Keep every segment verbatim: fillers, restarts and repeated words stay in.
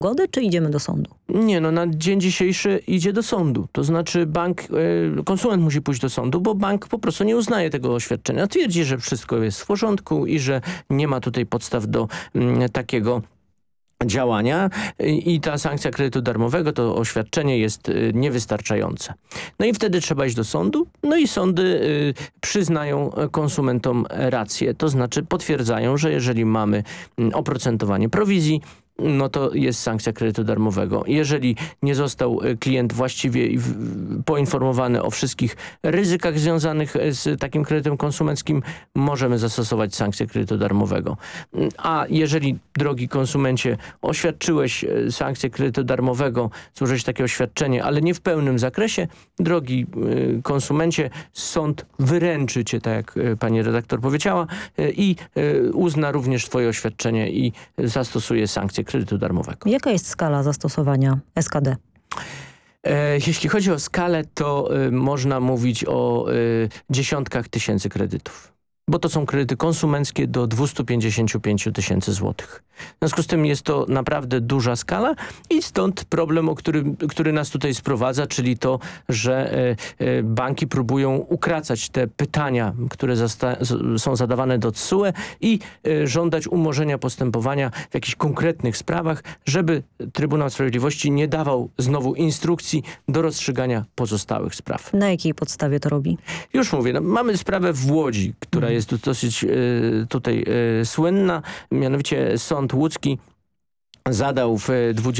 zgody, czy idziemy do sądu? Nie, no na dzień dzisiejszy idzie do sądu. To znaczy bank, y, konsument musi pójść do sądu, bo bank po prostu nie uznaje tego oświadczenia. Twierdzi, że wszystko jest w porządku i że nie ma tutaj podstaw do y, takiego działania i ta sankcja kredytu darmowego, to oświadczenie jest niewystarczające. No i wtedy trzeba iść do sądu, no i sądy przyznają konsumentom rację, to znaczy potwierdzają, że jeżeli mamy oprocentowanie prowizji, no to jest sankcja kredytu darmowego. Jeżeli nie został klient właściwie poinformowany o wszystkich ryzykach związanych z takim kredytem konsumenckim, możemy zastosować sankcję kredytu darmowego. A jeżeli, drogi konsumencie, oświadczyłeś sankcję kredytu darmowego, złożyłeś takie oświadczenie, ale nie w pełnym zakresie, drogi konsumencie, sąd wyręczy cię, tak jak pani redaktor powiedziała, i uzna również twoje oświadczenie i zastosuje sankcję kredytu darmowego. Jaka jest skala zastosowania S K D? E, jeśli chodzi o skalę, to y, można mówić o y, dziesiątkach tysięcy kredytów. Bo to są kredyty konsumenckie do dwieście pięćdziesiąt pięć tysięcy złotych. W związku z tym jest to naprawdę duża skala i stąd problem, o który, który nas tutaj sprowadza, czyli to, że e, e, banki próbują ukracać te pytania, które są zadawane do T S U E i e, żądać umorzenia postępowania w jakichś konkretnych sprawach, żeby Trybunał Sprawiedliwości nie dawał znowu instrukcji do rozstrzygania pozostałych spraw. Na jakiej podstawie to robi? Już mówię, no, mamy sprawę w Łodzi, która mhm. jest dosyć e, tutaj e, słynna, mianowicie sąd łódzki zadał w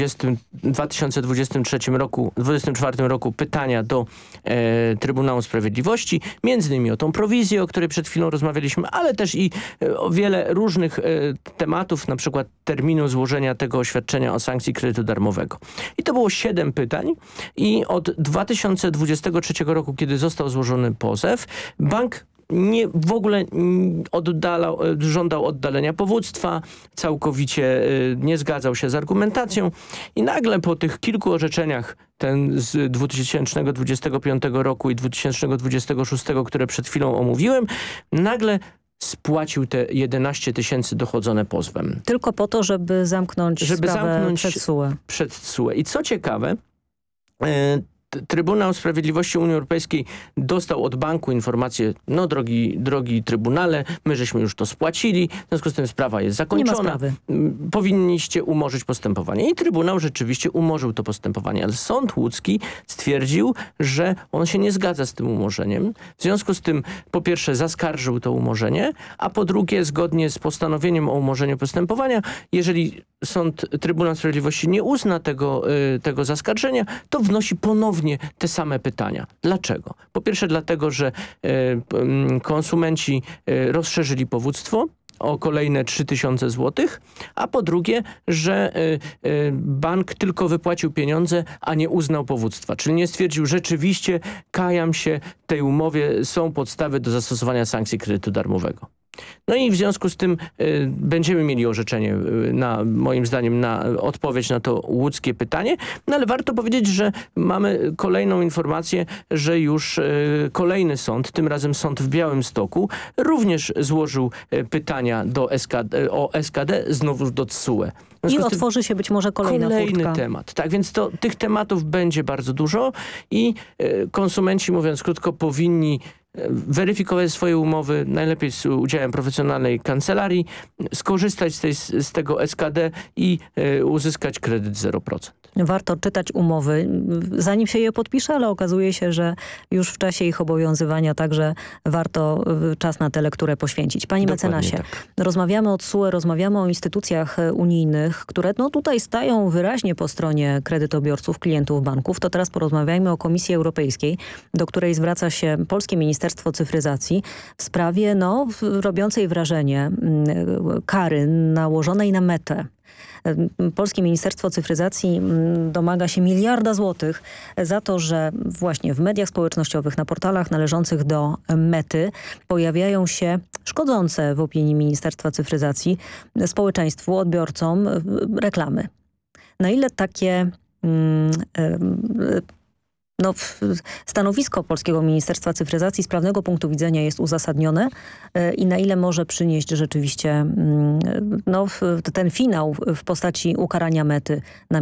dwa tysiące dwudziestym trzecim roku, dwudziestym czwartym roku pytania do e, Trybunału Sprawiedliwości, między innymi o tą prowizję, o której przed chwilą rozmawialiśmy, ale też i e, o wiele różnych e, tematów, na przykład terminu złożenia tego oświadczenia o sankcji kredytu darmowego. I to było siedem pytań i od dwa tysiące dwudziestego trzeciego roku, kiedy został złożony pozew, bank nie, w ogóle oddalał, żądał oddalenia powództwa, całkowicie nie zgadzał się z argumentacją i nagle po tych kilku orzeczeniach, ten z dwa tysiące dwudziestego piątego roku i dwa tysiące dwudziestego szóstego, które przed chwilą omówiłem, nagle spłacił te jedenaście tysięcy dochodzone pozwem. Tylko po to, żeby zamknąć żeby sprawę zamknąć przed T S U E. Przed T S U E. I co ciekawe, yy, Trybunał Sprawiedliwości Unii Europejskiej dostał od banku informację, no drogi, drogi Trybunale, my żeśmy już to spłacili, w związku z tym sprawa jest zakończona. Nie ma sprawy. Powinniście umorzyć postępowanie. I Trybunał rzeczywiście umorzył to postępowanie, ale sąd łódzki stwierdził, że on się nie zgadza z tym umorzeniem. W związku z tym po pierwsze zaskarżył to umorzenie, a po drugie zgodnie z postanowieniem o umorzeniu postępowania, jeżeli sąd, Trybunał Sprawiedliwości nie uzna tego, y, tego zaskarżenia, to wnosi ponownie te same pytania. Dlaczego? Po pierwsze dlatego, że y, y, konsumenci y, rozszerzyli powództwo o kolejne trzy tysiące złotych, a po drugie, że y, y, bank tylko wypłacił pieniądze, a nie uznał powództwa. Czyli nie stwierdził, rzeczywiście kajam się, w tej umowie są podstawy do zastosowania sankcji kredytu darmowego. No i w związku z tym y, będziemy mieli orzeczenie, y, na, moim zdaniem, na odpowiedź na to łódzkie pytanie. No ale warto powiedzieć, że mamy kolejną informację, że już y, kolejny sąd, tym razem sąd w Białymstoku, również złożył y, pytania do S K D, o S K D, znowu do T S U E. I otworzy się być może kolejna Kolejny furtka. temat. Tak, więc to, tych tematów będzie bardzo dużo i y, konsumenci, mówiąc krótko, powinni weryfikować swoje umowy, najlepiej z udziałem profesjonalnej kancelarii, skorzystać z, tej, z tego S K D i y, uzyskać kredyt zero procent. Warto czytać umowy, zanim się je podpisze, ale okazuje się, że już w czasie ich obowiązywania także warto czas na tę lekturę poświęcić. Panie Dokładnie mecenasie, tak. rozmawiamy o T S U E, rozmawiamy o instytucjach unijnych, które no tutaj stają wyraźnie po stronie kredytobiorców, klientów banków. To teraz porozmawiajmy o Komisji Europejskiej, do której zwraca się Polskie Ministerstwo Cyfryzacji w sprawie no, robiącej wrażenie kary nałożonej na Metę. Polskie Ministerstwo Cyfryzacji domaga się miliarda złotych za to, że właśnie w mediach społecznościowych, na portalach należących do Mety pojawiają się szkodzące w opinii Ministerstwa Cyfryzacji społeczeństwu, odbiorcom reklamy. Na ile takie no, stanowisko Polskiego Ministerstwa Cyfryzacji z prawnego punktu widzenia jest uzasadnione i na ile może przynieść rzeczywiście no, ten finał w postaci ukarania Mety na